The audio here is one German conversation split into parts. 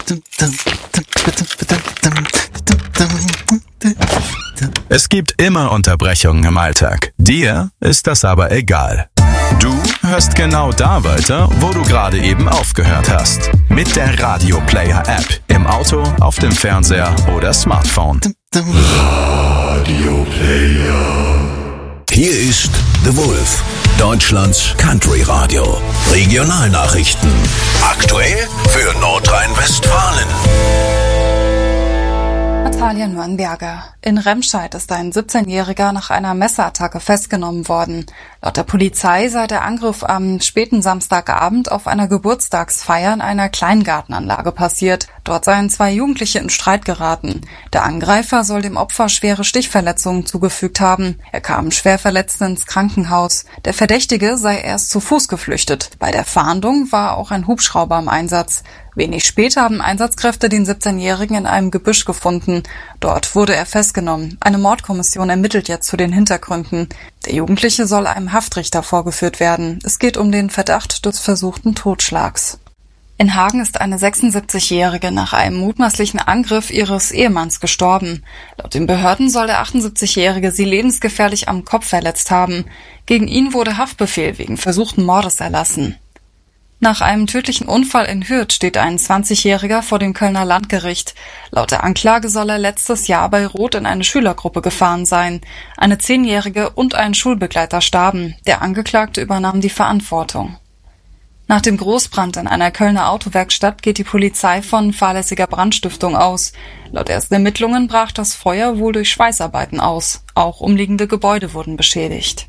Es gibt immer Unterbrechungen im Alltag. Dir ist das aber egal. Du hörst genau da weiter, wo du gerade eben aufgehört hast. Mit der Radio Player App. Im Auto, auf dem Fernseher oder Smartphone. Radio Player. Hier ist The Wolf, Deutschlands Country Radio. Regionalnachrichten. Aktuell für Nordrhein-Westfalen. Natalia Nürnberger. In Remscheid ist ein 17-Jähriger nach einer Messerattacke festgenommen worden. Laut der Polizei sei der Angriff am späten Samstagabend auf einer Geburtstagsfeier in einer Kleingartenanlage passiert. Dort seien 2 Jugendliche in Streit geraten. Der Angreifer soll dem Opfer schwere Stichverletzungen zugefügt haben. Er kam schwer verletzt ins Krankenhaus. Der Verdächtige sei erst zu Fuß geflüchtet. Bei der Fahndung war auch ein Hubschrauber im Einsatz. Wenig später haben Einsatzkräfte den 17-Jährigen in einem Gebüsch gefunden. Dort wurde er festgenommen. Eine Mordkommission ermittelt jetzt zu den Hintergründen. Der Jugendliche soll einem Haftrichter vorgeführt werden. Es geht um den Verdacht des versuchten Totschlags. In Hagen ist eine 76-Jährige nach einem mutmaßlichen Angriff ihres Ehemanns gestorben. Laut den Behörden soll der 78-Jährige sie lebensgefährlich am Kopf verletzt haben. Gegen ihn wurde Haftbefehl wegen versuchten Mordes erlassen. Nach einem tödlichen Unfall in Hürth steht ein 20-Jähriger vor dem Kölner Landgericht. Laut der Anklage soll er letztes Jahr bei Rot in eine Schülergruppe gefahren sein. Eine 10-Jährige und ein Schulbegleiter starben. Der Angeklagte übernahm die Verantwortung. Nach dem Großbrand in einer Kölner Autowerkstatt geht die Polizei von fahrlässiger Brandstiftung aus. Laut ersten Ermittlungen brach das Feuer wohl durch Schweißarbeiten aus. Auch umliegende Gebäude wurden beschädigt.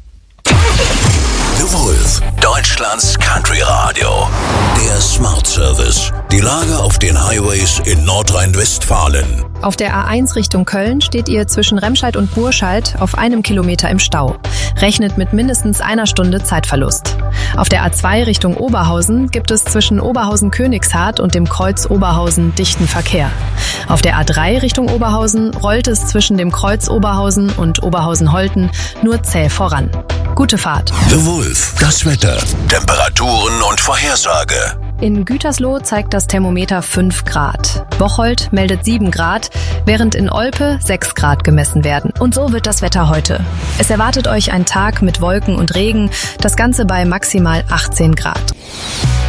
The Wolf, Deutschlands Country Radio. Der Smart Service. Die Lage auf den Highways in Nordrhein-Westfalen. Auf der A1 Richtung Köln steht ihr zwischen Remscheid und Burscheid auf 1 Kilometer im Stau. Rechnet mit mindestens 1 Stunde Zeitverlust. Auf der A2 Richtung Oberhausen gibt es zwischen Oberhausen-Königshardt und dem Kreuz Oberhausen dichten Verkehr. Auf der A3 Richtung Oberhausen rollt es zwischen dem Kreuz Oberhausen und Oberhausen-Holten nur zäh voran. Gute Fahrt. The Wolf, das Wetter, Temperaturen und Vorhersage. In Gütersloh zeigt das Thermometer 5 Grad. Bocholt meldet 7 Grad, während in Olpe 6 Grad gemessen werden. Und so wird das Wetter heute. Es erwartet euch ein Tag mit Wolken und Regen, das Ganze bei maximal 18 Grad.